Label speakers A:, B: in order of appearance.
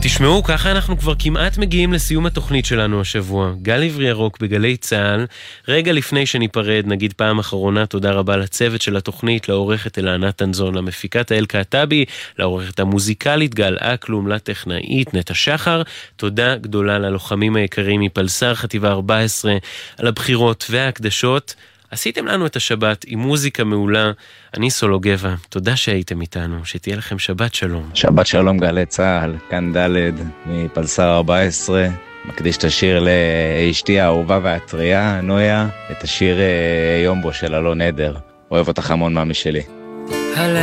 A: תשמעו, ככה אנחנו כבר כמעט מגיעים לסיום התוכנית שלנו השבוע. גל עברי ירוק בגלי צהל. רגע לפני שניפרד, נגיד פעם אחרונה תודה רבה לצוות של התוכנית, לעורכת אלענה תנזון, למפיקת האל קעטבי, לעורכת המוזיקלית גל אקלום, לטכנאית נטע שחר. תודה גדולה ללוחמים היקרים מפלסר חטיבה 14 על הבחירות וההקדשות. עשיתם לנו את השבת עם מוזיקה מעולה. אני סולו גבע, תודה שהייתם איתנו, שתהיה לכם שבת שלום.
B: שבת שלום גלי צהל, כאן דלת מפלסר 14, מקדיש את השיר לאשתי האהובה והטריה, נויה, את השיר יום בו של אלון עדר. אוהב אותך המון מאמי שלי.